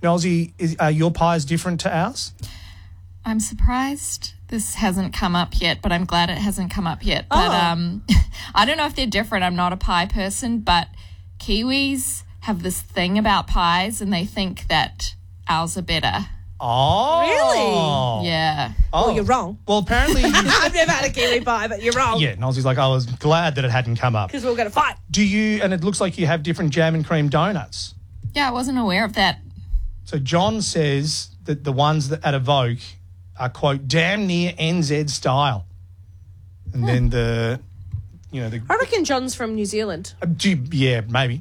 Nolsey, are your pies different to ours? I'm surprised this hasn't come up yet, but I'm glad it hasn't come up yet. But I don't know if they're different. I'm not a pie person, but Kiwis have this thing about pies and they think that ours are better. Oh. Really? Yeah. Oh. Well, you're wrong. Well, apparently... I've never had a kiwi pie, but you're wrong. Yeah, Nolsey's like, I was glad that it hadn't come up. Because we were going to fight. Do you... And it looks like you have different jam and cream donuts. Yeah, I wasn't aware of that. So John says that the ones that at Evoke are, quote, damn near NZ style. And then the... I reckon John's from New Zealand. Yeah, maybe.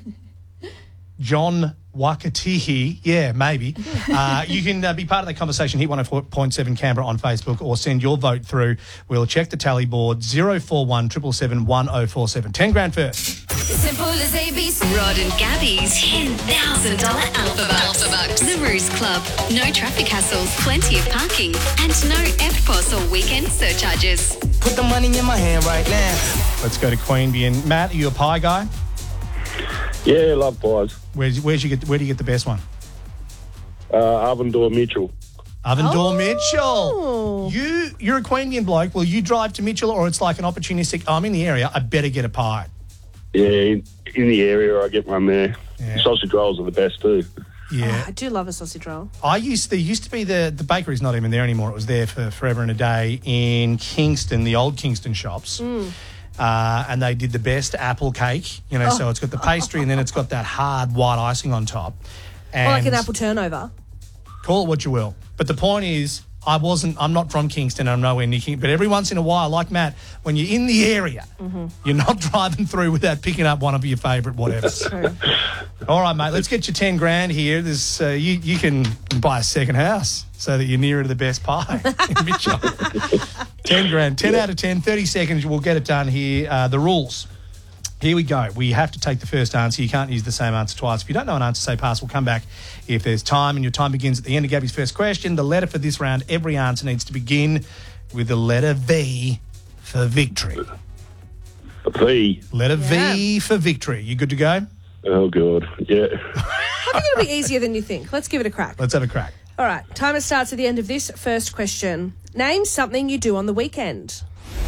John Wakatihi, yeah, maybe. You can be part of the conversation, hit 104.7 Canberra on Facebook or send your vote through. We'll check the tally board, 041 777 1047. 10 grand first. Simple as ABC. Rod and Gabby's $10,000 Alpha Bucks. The Ruse Club. No traffic hassles, plenty of parking, and no EFTPOS or weekend surcharges. Put the money in my hand right now. Let's go to Queanbeyan. And Matt, are you a pie guy? Yeah, love pies. Where do you get the best one? Oven Door Mitchell. Oven Door Mitchell. You're a Queanbeyan bloke. Will you drive to Mitchell or it's like an opportunistic, I'm in the area, I better get a pie? Yeah, in the area I get one there. Yeah. Sausage rolls are the best too. Yeah. I do love a sausage roll. There used to be the bakery's not even there anymore. It was there for forever and a day in Kingston, the old Kingston shops. And they did the best apple cake, so it's got the pastry and then it's got that hard white icing on top. And Or like an apple turnover. call it what you will. But the point is, I'm not from Kingston, I'm nowhere near Kingston, but every once in a while, like Matt, when you're in the area, you're not driving through without picking up one of your favourite whatevers. All right, mate, let's get you 10 grand here. There's, you can buy a second house so that you're nearer to the best pie in Mitchell. 10 grand, 10 out of 10, 30 seconds, we'll get it done here. The rules. Here we go. We have to take the first answer. You can't use the same answer twice. If you don't know an answer, say pass. We'll come back if there's time, and your time begins at the end of Gabby's first question. The letter for this round, every answer needs to begin with the letter V for victory. V. Letter V for victory. You good to go? Oh, God. Yeah. I think it'll be easier than you think. Let's give it a crack. Let's have a crack. All right. Timer starts at the end of this first question. Name something you do on the weekend.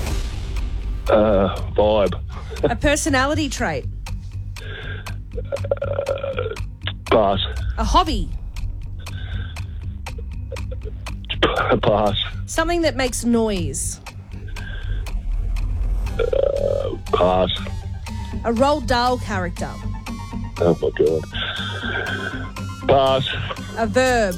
Vibe. A personality trait. Pass. A hobby. Pass. Something that makes noise. Pass. A Roald Dahl character. Oh, my God. Pass. A verb.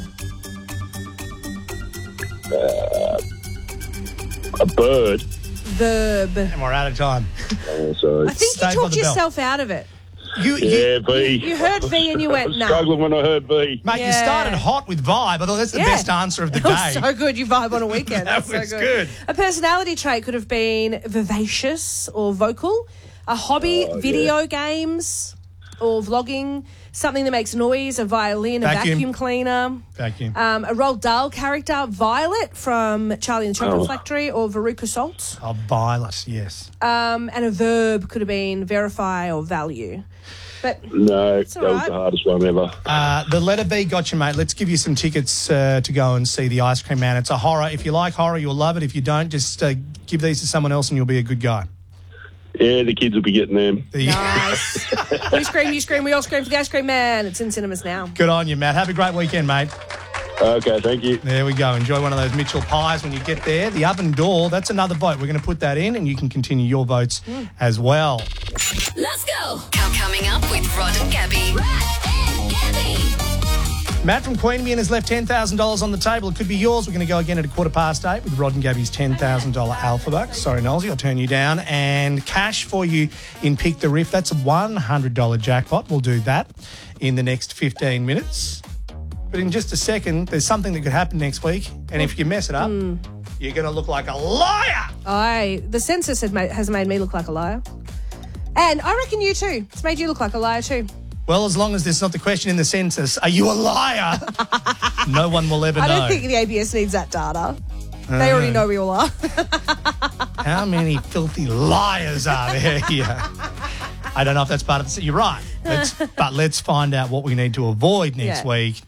A bird. Verb. And we're out of time. Oh, sorry. I think Stay you by talked the bell. yourself out of it. Yeah, V. You heard V and you I went, was nah. struggling when I heard V. Mate, you Yeah. started hot with vibe. I thought that's the Yeah. best answer of the That day. was so good. You vibe on a weekend. That That's was so good. A personality trait could have been vivacious or vocal. A hobby, video games or vlogging. Something that makes noise, a violin, a vacuum cleaner. Vacuum. A Roald Dahl character, Violet from Charlie and the Chocolate Factory or Veruca Salt. Oh, Violet, yes. And a verb could have been verify or value. But No, that all was right. the hardest one ever. The letter B got you, mate. Let's give you some tickets to go and see The Ice Cream Man. It's a horror. If you like horror, you'll love it. If you don't, just give these to someone else and you'll be a good guy. Yeah, the kids will be getting them. nice. You scream, we all scream for The Ice Cream Man. It's in cinemas now. Good on you, Matt. Have a great weekend, mate. Okay, thank you. There we go. Enjoy one of those Mitchell pies when you get there. The Oven Door, that's another vote. We're going to put that in and you can continue your votes as well. Let's go. Coming up with Rod and Gabby. Matt from Queanbeyan has left $10,000 on the table. It could be yours. We're going to go again at 8:15 with Rod and Gabby's $10,000 Alpha Bucks. Sorry, Nolsey, I'll turn you down. And cash for you in Pick the Riff. That's a $100 jackpot. We'll do that in the next 15 minutes. But in just a second, there's something that could happen next week. And if you mess it up, you're going to look like a liar. The census has made me look like a liar. And I reckon you too. It's made you look like a liar too. Well, as long as there's not the question in the census, are you a liar? No one will ever know. I don't think the ABS needs that data. They already know we all are. How many filthy liars are there here? I don't know if that's part of it. You're right. But let's find out what we need to avoid next week